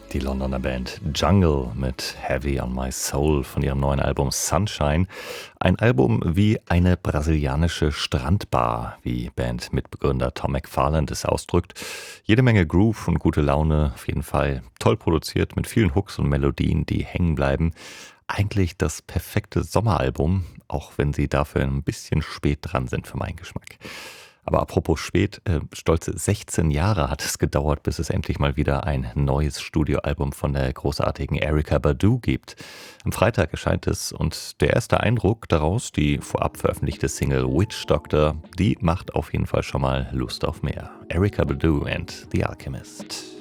Die Londoner Band Jungle mit Heavy on My Soul von ihrem neuen Album Sunshine. Ein Album wie eine brasilianische Strandbar, wie Bandmitbegründer Tom McFarland es ausdrückt. Jede Menge Groove und gute Laune, auf jeden Fall toll produziert mit vielen Hooks und Melodien, die hängen bleiben. Eigentlich das perfekte Sommeralbum, auch wenn sie dafür ein bisschen spät dran sind für meinen Geschmack. Aber apropos spät, stolze 16 Jahre hat es gedauert, bis es endlich mal wieder ein neues Studioalbum von der großartigen Erykah Badu gibt. Am Freitag erscheint es und der erste Eindruck daraus, die vorab veröffentlichte Single Witch Doctor, die macht auf jeden Fall schon mal Lust auf mehr. Erykah Badu and The Alchemist.